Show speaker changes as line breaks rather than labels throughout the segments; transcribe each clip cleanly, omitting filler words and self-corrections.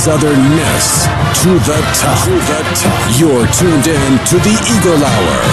Southern Miss to the top. You're tuned in to the Eagle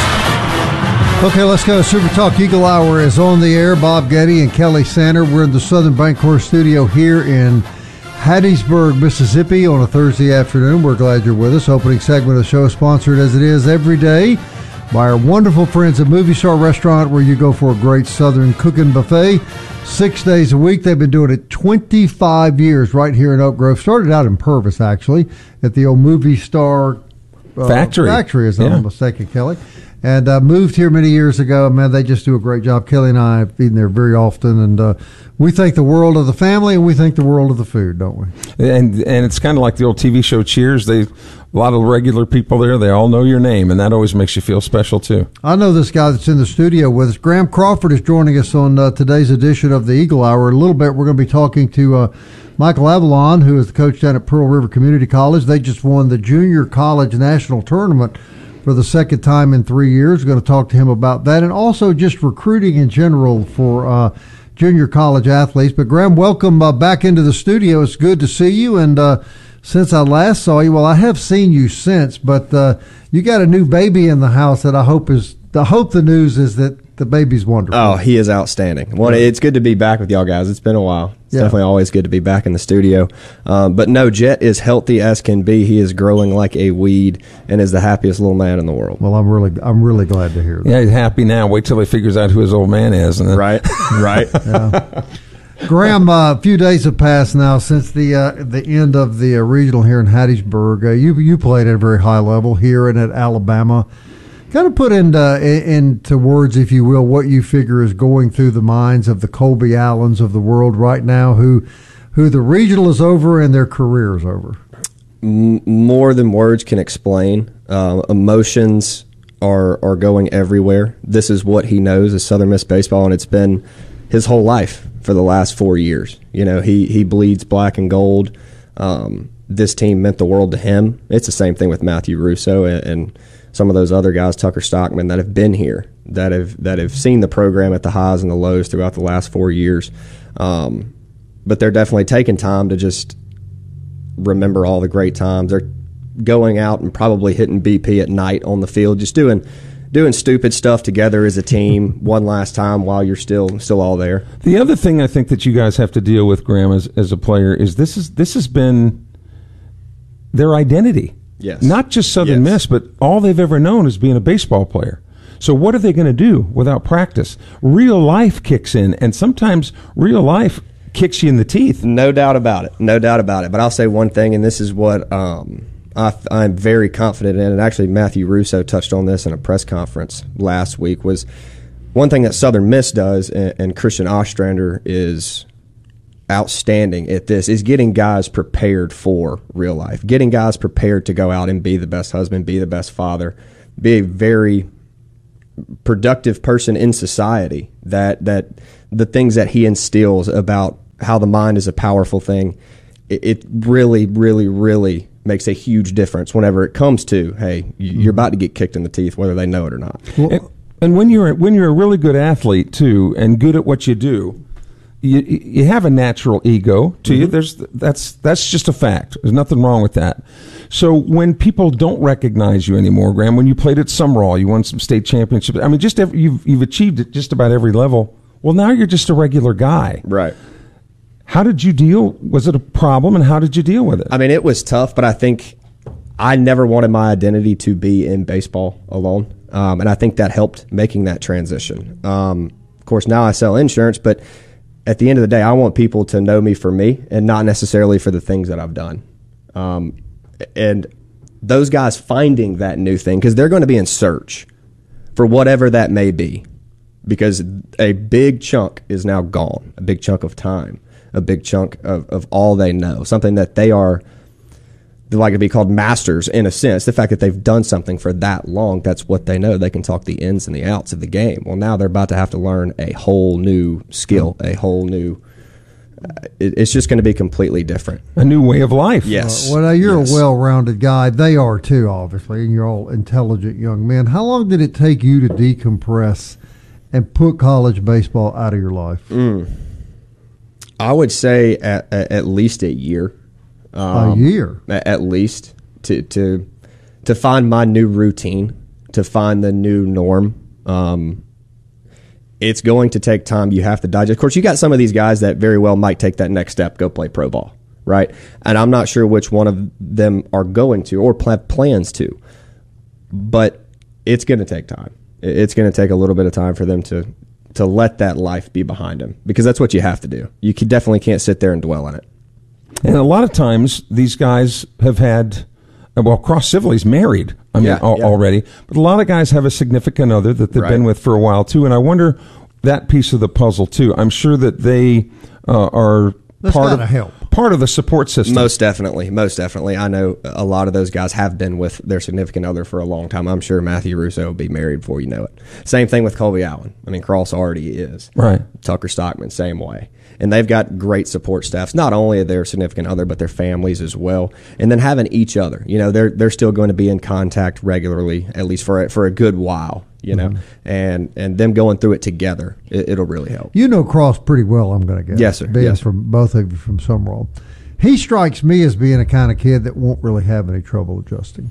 Hour.
Okay, let's go. Super Talk Eagle Hour is on the air. Bob Getty and Kelly Sander. We're in the Southern Bancorp studio here in Hattiesburg, Mississippi on a Thursday afternoon. We're glad you're with us. Opening segment of the show sponsored as it is every day by our wonderful friends at Movie Star Restaurant, where you go for a great Southern cooking buffet 6 days a week. They've been doing it 25 years right here in Oak Grove. Started out in Purvis, actually, at the old Movie Star factory, as I'm not mistaken, Kelly. And moved here many years ago. Man, they just do a great job. Kelly and I have eaten there very often, and we think the world of the family, and we think the world of the food, don't we?
And it's kind of like the old TV show Cheers. A lot of regular people there. They all know your name, and that always makes you feel special too.
I know this guy that's in the studio with us. Graham Crawford is joining us on today's edition of the Eagle Hour. In a little bit, we're going to be talking to Michael Avalon, who is the coach down at Pearl River Community College. They just won the Junior College National Tournament for the second time in 3 years. We're going to talk to him about that, and also just recruiting in general for junior college athletes. But Graham, welcome back into the studio. It's good to see you, and since I last saw you, well, I have seen you since, but you got a new baby in the house that I hope the news is that the baby's wonderful.
Oh, he is outstanding. Well, it's good to be back with y'all guys. It's been a while. It's definitely always good to be back in the studio. But no, Jet is healthy as can be. He is growing like a weed and is the happiest little man in the world.
Well, I'm really glad to hear that.
Yeah, he's happy now. Wait till he figures out who his old man is. And then...
Right.
Yeah. Graham, a few days have passed now since the end of the regional here in Hattiesburg. You played at a very high level here and at Alabama. Kind of put into words, if you will, what you figure is going through the minds of the Colby Allens of the world right now, who the regional is over and their career is over.
More than words can explain. Emotions are going everywhere. This is what he knows is Southern Miss baseball, and it's been his whole life for the last 4 years. You know, he bleeds black and gold. This team meant the world to him. It's the same thing with Matthew Russo and some of those other guys, Tucker Stockman, that have been here, that have seen the program at the highs and the lows throughout the last 4 years. But they're definitely taking time to just remember all the great times. They're going out and probably hitting BP at night on the field, just doing stupid stuff together as a team one last time while you're still all there.
The other thing I think that you guys have to deal with, Graham, as a player, is this has been their identity.
Yes.
Not just Southern Miss, but all they've ever known is being a baseball player. So what are they going to do without practice? Real life kicks in, and sometimes real life kicks you in the teeth.
No doubt about it. But I'll say one thing, and this is what I'm very confident in, and actually Matthew Russo touched on this in a press conference last week, was one thing that Southern Miss does, and Christian Ostrander is outstanding at this, is getting guys prepared for real life, getting guys prepared to go out and be the best husband, be the best father, be a very productive person in society, that the things that he instills about how the mind is a powerful thing, it really, really, really makes a huge difference whenever it comes to, hey, you're about to get kicked in the teeth, whether they know it or not.
And when you're a really good athlete too, and good at what you do, you have a natural ego to you. That's just a fact. There's nothing wrong with that. So when people don't recognize you anymore, Graham, when you played at Summerall, you won some state championships. I mean, you've achieved at just about every level. Well, now you're just a regular guy,
right?
How did you deal? Was it a problem, and how did you deal with it?
I mean, it was tough, but I think I never wanted my identity to be in baseball alone, and I think that helped making that transition. Of course, now I sell insurance, but at the end of the day, I want people to know me for me and not necessarily for the things that I've done. And those guys finding that new thing, because they're going to be in search for whatever that may be, because a big chunk is now gone, a big chunk of time, a big chunk of all they know, something that they like to be called masters in a sense. The fact that they've done something for that long, that's what they know. They can talk the ins and the outs of the game. Well, now they're about to have to learn a whole new skill, a whole new it's just going to be completely different.
A new way of life.
Yes.
Well, you're a well-rounded guy. They are too, obviously, and you're all intelligent young men. How long did it take you to decompress and put college baseball out of your life?
I would say at least a year.
A year,
at least, to find my new routine, to find the new norm. It's going to take time. You have to digest. Of course, you got some of these guys that very well might take that next step, go play pro ball, right? And I'm not sure which one of them are going to or have plans to. But it's going to take time. It's going to take a little bit of time for them to let that life be behind them, because that's what you have to do. You definitely can't sit there and dwell on it.
And a lot of times, these guys have had, well, Cross Civilly's married, already, but a lot of guys have a significant other that they've been with for a while, too. And I wonder that piece of the puzzle, too. I'm sure that they are part of the support system.
Most definitely. I know a lot of those guys have been with their significant other for a long time. I'm sure Matthew Russo will be married before you know it. Same thing with Colby Allen. I mean, Cross already is.
Right.
Tucker Stockman, same way. And they've got great support staffs, not only their significant other, but their families as well. And then having each other. You know, they're still going to be in contact regularly, at least for a good while, you know. And them going through it together, it'll really help.
You know Cross pretty well, I'm going to guess.
Yes, sir.
Being from both of you from Summerall. He strikes me as being a kind of kid that won't really have any trouble adjusting.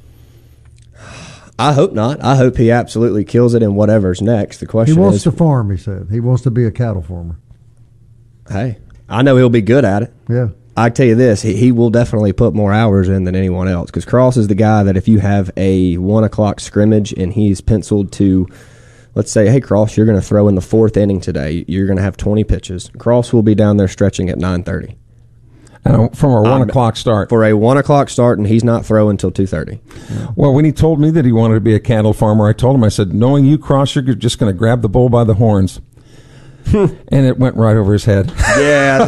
I hope not. I hope he absolutely kills it in whatever's next. The question is,
he wants to farm, he said. He wants to be a cattle farmer.
Hey, I know he'll be good at it.
Yeah.
I tell you this, he will definitely put more hours in than anyone else, because Cross is the guy that if you have a 1 o'clock scrimmage and he's penciled to, let's say, hey, Cross, you're going to throw in the 4th inning today. You're going to have 20 pitches. Cross will be down there stretching at 9:30.
From a 1 o'clock start.
For a 1 o'clock start, and he's not throwing until 2:30.
Well, when he told me that he wanted to be a cattle farmer, I told him, I said, knowing you, Cross, you're just going to grab the bull by the horns. And it went right over his head.
Yeah.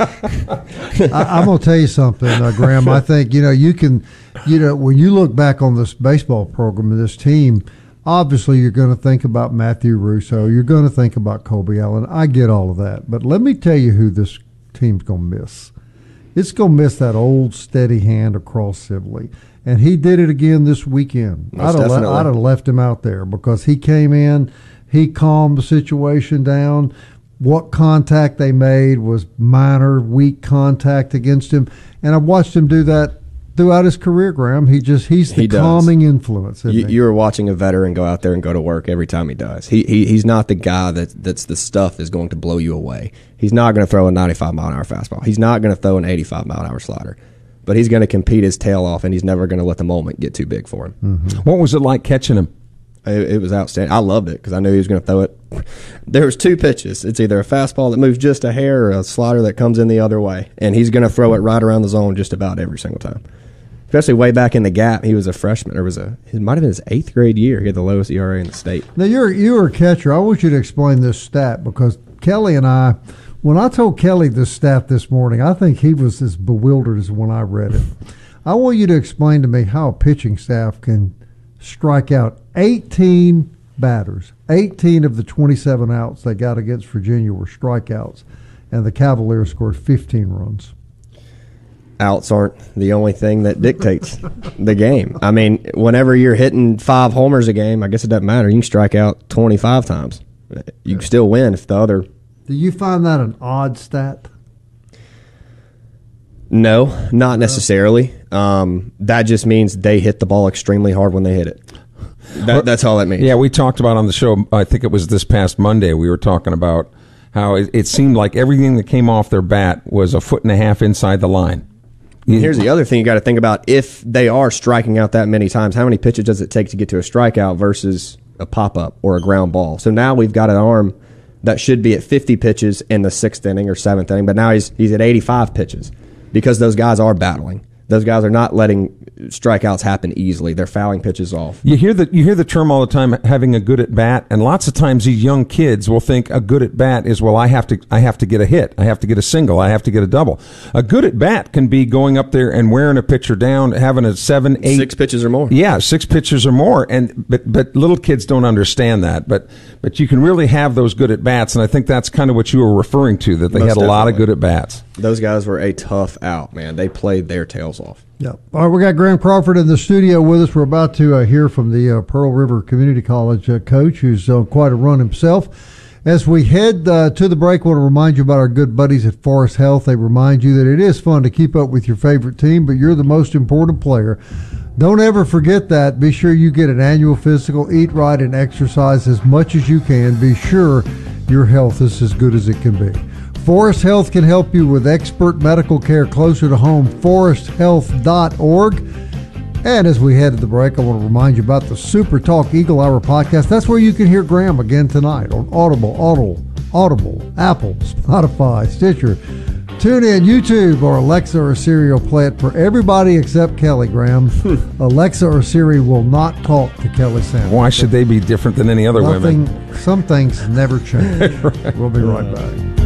I'm going to tell you something, Graham. I think, you can, when you look back on this baseball program and this team, obviously you're going to think about Matthew Russo. You're going to think about Colby Allen. I get all of that. But let me tell you who this team's going to miss. It's going to miss that old steady hand across Sibley. And he did it again this weekend. I'd have left him out there because he came in, he calmed the situation down. What contact they made was minor, weak contact against him. And I've watched him do that throughout his career, Graham. He's the calming influence.
You were watching a veteran go out there and go to work every time he does. He's not the guy that's the stuff is going to blow you away. He's not going to throw a 95-mile-an-hour fastball. He's not going to throw an 85-mile-an-hour slider. But he's going to compete his tail off, and he's never going to let the moment get too big for him.
Mm-hmm.
What was it like catching him?
It was outstanding. I loved it because I knew he was going to throw it. There was 2 pitches. It's either a fastball that moves just a hair or a slider that comes in the other way. And he's going to throw it right around the zone just about every single time. Especially way back in the gap, he was a freshman. It might have been his 8th grade year. He had the lowest ERA in the state.
Now, you were a catcher. I want you to explain this stat because Kelly and I, when I told Kelly this stat this morning, I think he was as bewildered as when I read it. I want you to explain to me how a pitching staff can strike out 18 batters. 18 of the 27 outs they got against Virginia were strikeouts, and the Cavaliers scored 15 runs.
Outs aren't the only thing that dictates the game. I mean, whenever you're hitting 5 homers a game, I guess it doesn't matter. You can strike out 25 times. You can still win if the other...
Do you find that an odd stat?
No, not necessarily. That just means they hit the ball extremely hard when they hit it. That's all that means.
Yeah, we talked about on the show, I think it was this past Monday, we were talking about how it seemed like everything that came off their bat was 1.5 feet inside the line.
Here's the other thing you got to think about. If they are striking out that many times, how many pitches does it take to get to a strikeout versus a pop-up or a ground ball? So now we've got an arm that should be at 50 pitches in the 6th inning or 7th inning, but now he's at 85 pitches because those guys are battling. Those guys are not letting strikeouts happen easily. They're fouling pitches off.
You hear the term all the time, having a good at bat, and lots of times these young kids will think a good at bat is, well, I have to get a hit, I have to get a single, I have to get a double. A good at bat can be going up there and wearing a pitcher down, having a 7, 8,
6 pitches or more.
Yeah, 6 pitches or more, but little kids don't understand that. But you can really have those good at bats, and I think that's kind of what you were referring to, that they
Most
had a
definitely.
lot of good at bats.
Those guys were a tough out, man. They played their tails off.
Yep. All right, we got Graham Crawford in the studio with us. We're about to hear from the Pearl River Community College coach, who's on quite a run himself. As we head to the break, I want to remind you about our good buddies at Forest Health. They remind you that it is fun to keep up with your favorite team, but you're the most important player. Don't ever forget that. Be sure you get an annual physical, eat right, and exercise as much as you can. Be sure your health is as good as it can be. Forest Health can help you with expert medical care closer to home. ForestHealth.org. And as we head to the break, I want to remind you about the Super Talk Eagle Hour podcast. That's where you can hear Graham again tonight on Audible, Apple, Spotify, Stitcher, TuneIn, YouTube, or Alexa or Siri will play it for everybody except Kelly, Graham. Alexa or Siri will not talk to Kelly Sanders.
Why should they be different than any other women?
Some things never change. Right. We'll be right back.